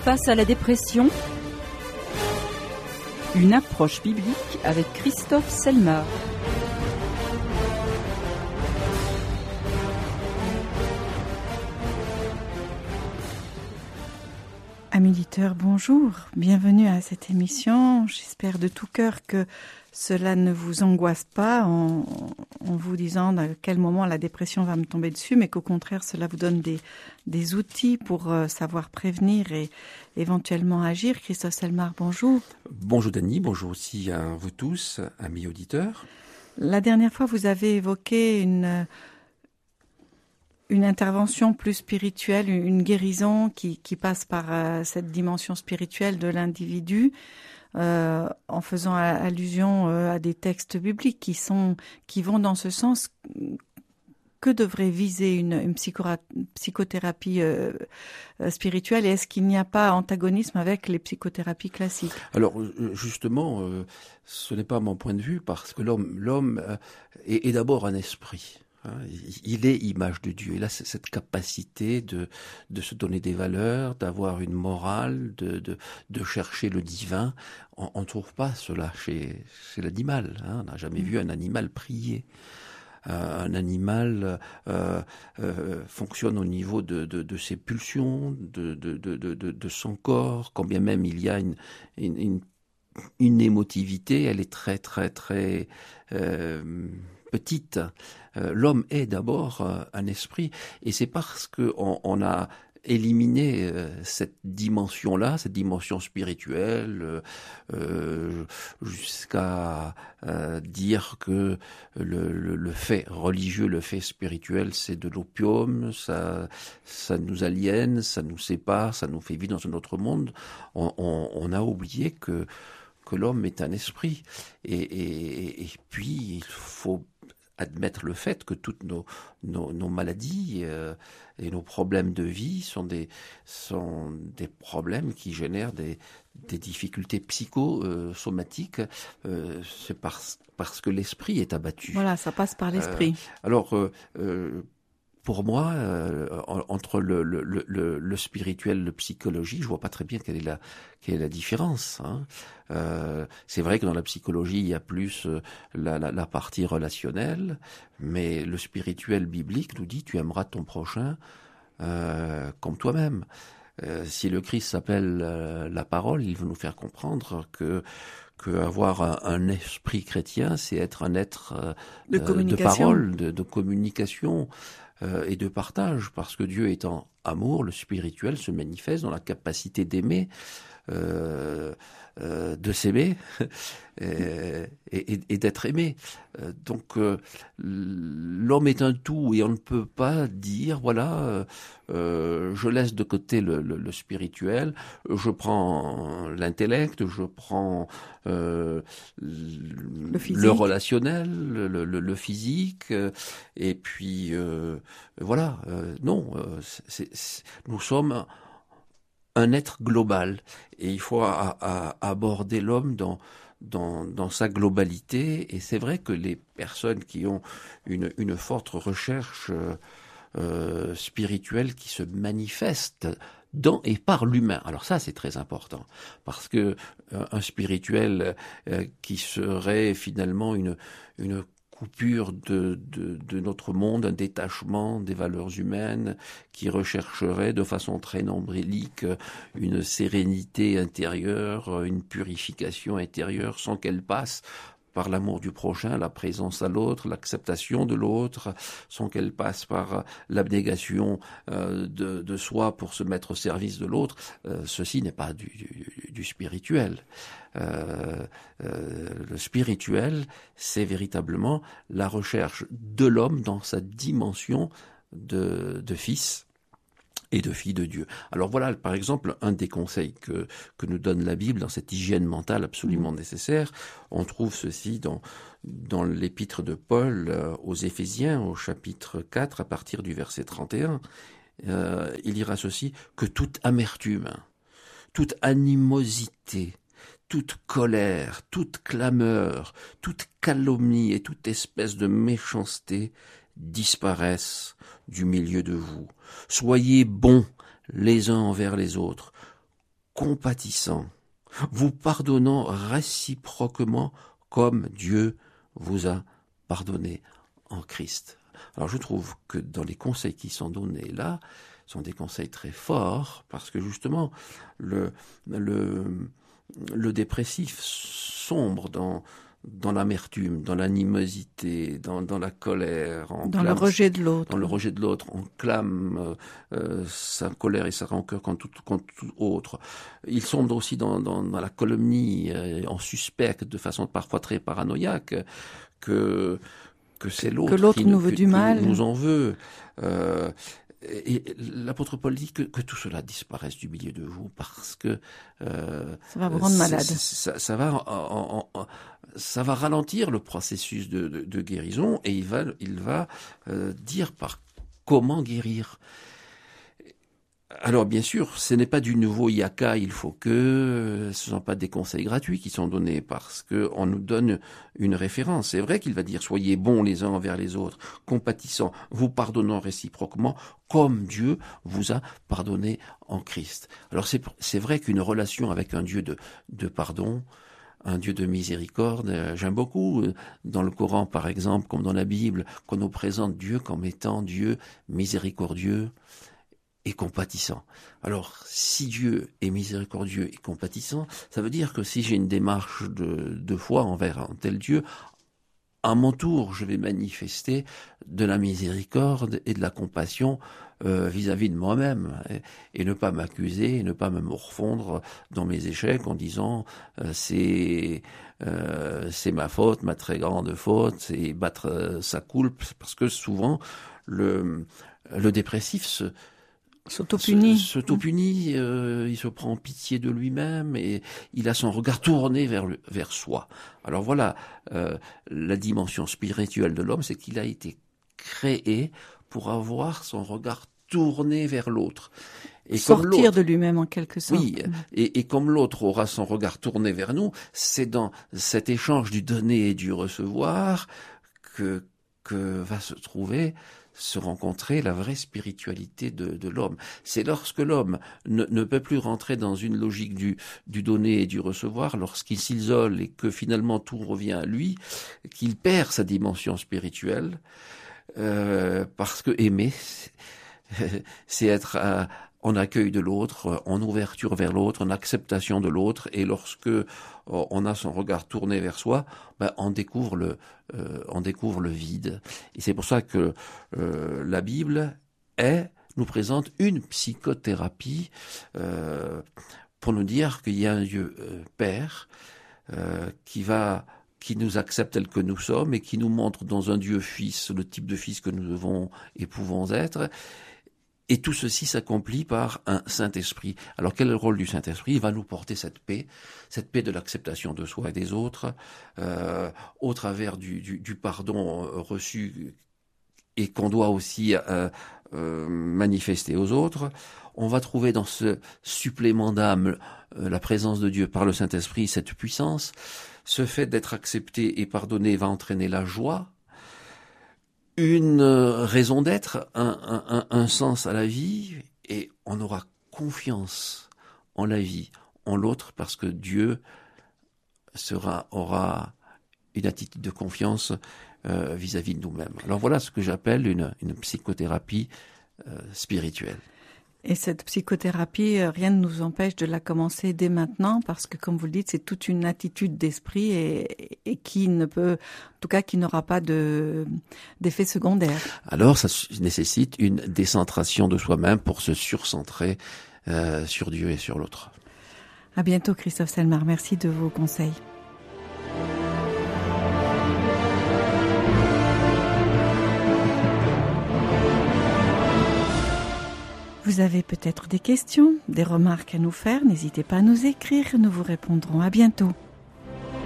Face à la dépression, une approche biblique avec Christophe Selmar. Amis auditeurs, bonjour, bienvenue à cette émission. J'espère de tout cœur que cela ne vous angoisse pas en vous disant à quel moment la dépression va me tomber dessus, mais qu'au contraire cela vous donne des outils pour savoir prévenir et éventuellement agir. Christophe Selmar, bonjour. Bonjour Dany, bonjour aussi à vous tous, amis auditeurs. La dernière fois vous avez évoqué une intervention plus spirituelle, une guérison qui passe par cette dimension spirituelle de l'individu, en faisant allusion à des textes bibliques qui vont dans ce sens. Que devrait viser une psychothérapie spirituelle, et est-ce qu'il n'y a pas antagonisme avec les psychothérapies classiques? Alors justement, ce n'est pas mon point de vue, parce que l'homme est d'abord un esprit. Il est image de Dieu. Il a cette capacité de se donner des valeurs, d'avoir une morale, de chercher le divin. On ne trouve pas cela chez l'animal. On n'a jamais vu un animal prier. Un animal fonctionne au niveau de ses pulsions, de son corps. Quand bien même il y a une émotivité, elle est très très très petite. L'homme est d'abord un esprit, et c'est parce que on a éliminé cette dimension-là, cette dimension spirituelle, jusqu'à dire que le fait religieux, le fait spirituel, c'est de l'opium, ça nous aliène, ça nous sépare, ça nous fait vivre dans un autre monde. On a oublié que l'homme est un esprit, et puis il faut admettre le fait que toutes nos maladies et nos problèmes de vie sont des problèmes qui génèrent des difficultés psychosomatiques. C'est parce que l'esprit est abattu. Voilà, ça passe par l'esprit. Pour moi, entre le spirituel, le psychologie, je vois pas très bien quelle est la différence. C'est vrai que dans la psychologie, il y a plus la partie relationnelle, mais le spirituel biblique nous dit: tu aimeras ton prochain comme toi-même. Si le Christ s'appelle la parole, il veut nous faire comprendre que avoir un esprit chrétien, c'est être un être de parole, de communication et de partage, parce que Dieu étant amour, le spirituel se manifeste dans la capacité d'aimer, de s'aimer et d'être aimé. Donc l'homme est un tout, et on ne peut pas dire voilà, je laisse de côté le spirituel, je prends l'intellect, je prends le relationnel, le physique, et puis voilà. Non, nous sommes un être global, et il faut aborder l'homme dans sa globalité. Et c'est vrai que les personnes qui ont une forte recherche spirituelle qui se manifeste dans et par l'humain. Alors ça, c'est très important, parce que un spirituel qui serait finalement une coupure de notre monde, un détachement des valeurs humaines, qui rechercherait de façon très nombrilique une sérénité intérieure, une purification intérieure, sans qu'elle passe par l'amour du prochain, la présence à l'autre, l'acceptation de l'autre, sans qu'elle passe par l'abnégation de soi pour se mettre au service de l'autre. Ceci n'est pas du spirituel. Le spirituel, c'est véritablement la recherche de l'homme dans sa dimension de fils et de fille de Dieu. Alors voilà, par exemple, un des conseils que nous donne la Bible dans cette hygiène mentale absolument nécessaire. On trouve ceci dans l'épître de Paul aux Éphésiens, au chapitre 4, à partir du verset 31. Il dira ceci: que toute amertume, toute animosité, toute colère, toute clameur, toute calomnie et toute espèce de méchanceté disparaissent du milieu de vous. Soyez bons les uns envers les autres, compatissant, vous pardonnant réciproquement comme Dieu vous a pardonné en Christ. Alors je trouve que dans les conseils qui sont donnés là, sont des conseils très forts, parce que justement, le dépressif sombre dans l'amertume, dans l'animosité, dans la colère, dans le rejet de l'autre. Dans le rejet de l'autre, on clame sa colère et sa rancœur contre tout autre. Il sombre aussi dans la calomnie, on suspecte de façon parfois très paranoïaque que c'est l'autre, que l'autre nous veut du mal, nous en veut. Et l'apôtre Paul dit que tout cela disparaisse du milieu de vous, parce que ça va vous rendre malade. Ça va ralentir le processus de guérison, et il va dire comment guérir. Alors bien sûr, ce n'est pas du nouveau yaka, il faut que ce ne sont pas des conseils gratuits qui sont donnés, parce que on nous donne une référence. C'est vrai qu'il va dire soyez bons les uns envers les autres, compatissants, vous pardonnant réciproquement, comme Dieu vous a pardonné en Christ. Alors c'est vrai qu'une relation avec un Dieu de pardon, un Dieu de miséricorde, j'aime beaucoup dans le Coran par exemple, comme dans la Bible, qu'on nous présente Dieu comme étant Dieu miséricordieux et compatissant. Alors, si Dieu est miséricordieux et compatissant, ça veut dire que si j'ai une démarche de foi envers un tel Dieu, à mon tour, je vais manifester de la miséricorde et de la compassion vis-à-vis de moi-même, et ne pas m'accuser, et ne pas me morfondre dans mes échecs en disant c'est ma faute, ma très grande faute, et battre sa coulpe, parce que souvent le dépressif s'auto-punit, il se prend pitié de lui-même et il a son regard tourné vers soi. Alors voilà, la dimension spirituelle de l'homme, c'est qu'il a été créé pour avoir son regard tourné vers l'autre. Et sortir de lui-même en quelque sorte. Oui, et comme l'autre aura son regard tourné vers nous, c'est dans cet échange du donner et du recevoir que va se rencontrer la vraie spiritualité de l'homme. C'est lorsque l'homme ne peut plus rentrer dans une logique du donner et du recevoir, lorsqu'il s'isole et que finalement tout revient à lui, qu'il perd sa dimension spirituelle, parce que aimer, c'est être en accueil de l'autre, en ouverture vers l'autre, en acceptation de l'autre, et lorsque on a son regard tourné vers soi, on découvre le vide. Et c'est pour ça que la Bible nous présente une psychothérapie pour nous dire qu'il y a un Dieu Père qui nous accepte tel que nous sommes et qui nous montre dans un Dieu Fils le type de Fils que nous devons et pouvons être. Et tout ceci s'accomplit par un Saint-Esprit. Alors quel est le rôle du Saint-Esprit ? Il va nous porter cette paix de l'acceptation de soi et des autres, au travers du pardon reçu et qu'on doit aussi manifester aux autres. On va trouver dans ce supplément d'âme la présence de Dieu par le Saint-Esprit, cette puissance. Ce fait d'être accepté et pardonné va entraîner la joie, une raison d'être, un sens à la vie, et on aura confiance en la vie, en l'autre, parce que Dieu aura une attitude de confiance vis-à-vis de nous-mêmes. Alors voilà ce que j'appelle une psychothérapie spirituelle. Et cette psychothérapie, rien ne nous empêche de la commencer dès maintenant, parce que, comme vous le dites, c'est toute une attitude d'esprit et qui ne peut, en tout cas, qui n'aura pas d'effet secondaire. Alors, ça nécessite une décentration de soi-même pour se surcentrer sur Dieu et sur l'autre. À bientôt, Christophe Selmar. Merci de vos conseils. Vous avez peut-être des questions, des remarques à nous faire, n'hésitez pas à nous écrire, nous vous répondrons. À bientôt.